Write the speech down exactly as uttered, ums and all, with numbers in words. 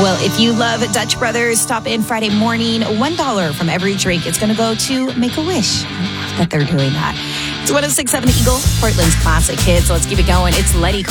Well, if you love Dutch Brothers, stop in Friday morning. one dollar from every drink. It's going to go to Make-A-Wish. I love that they're doing that. It's one oh six point seven Eagle, Portland's classic hits. So let's keep it going. It's Lenny Kravitz.